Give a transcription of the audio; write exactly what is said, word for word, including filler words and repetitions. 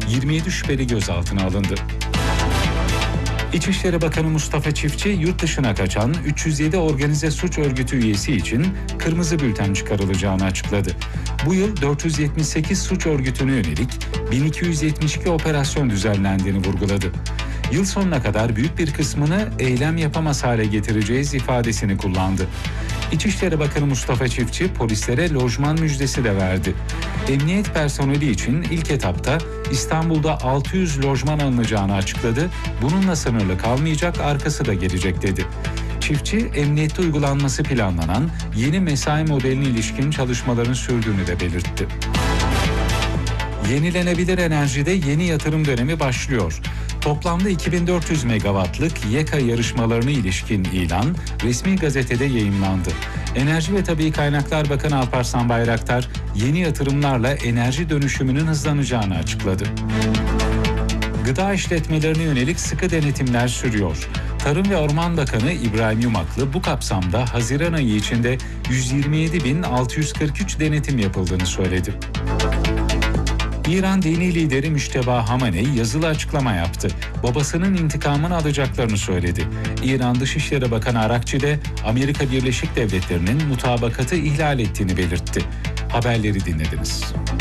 yirmi yedi şüpheli gözaltına alındı. İçişleri Bakanı Mustafa Çiftçi, yurt dışına kaçan üç yüz yedi organize suç örgütü üyesi için kırmızı bülten çıkarılacağını açıkladı. Bu yıl dört yüz yetmiş sekiz suç örgütüne yönelik bin iki yüz yetmiş iki operasyon düzenlendiğini vurguladı. Yıl sonuna kadar büyük bir kısmını eylem yapamaz hale getireceğiz ifadesini kullandı. İçişleri Bakanı Mustafa Çiftçi polislere lojman müjdesi de verdi. Emniyet personeli için ilk etapta İstanbul'da altı yüz lojman alınacağını açıkladı. Bununla sınırlı kalmayacak, arkası da gelecek dedi. Çiftçi, emniyette uygulanması planlanan yeni mesai modeline ilişkin çalışmaların sürdüğünü de belirtti. Yenilenebilir enerjide yeni yatırım dönemi başlıyor. Toplamda iki bin dört yüz megawattlık YEKA yarışmalarına ilişkin ilan resmi gazetede yayımlandı. Enerji ve Tabii Kaynaklar Bakanı Alparslan Bayraktar, yeni yatırımlarla enerji dönüşümünün hızlanacağını açıkladı. Gıda işletmelerine yönelik sıkı denetimler sürüyor. Tarım ve Orman Bakanı İbrahim Yumaklı bu kapsamda Haziran ayı içinde yüz yirmi yedi bin altı yüz kırk üç denetim yapıldığını söyledi. İran dini lideri Müşteba Hamaney yazılı açıklama yaptı. Babasının intikamını alacaklarını söyledi. İran Dışişleri Bakanı Arakçi de Amerika Birleşik Devletleri'nin mutabakatı ihlal ettiğini belirtti. Haberleri dinlediniz.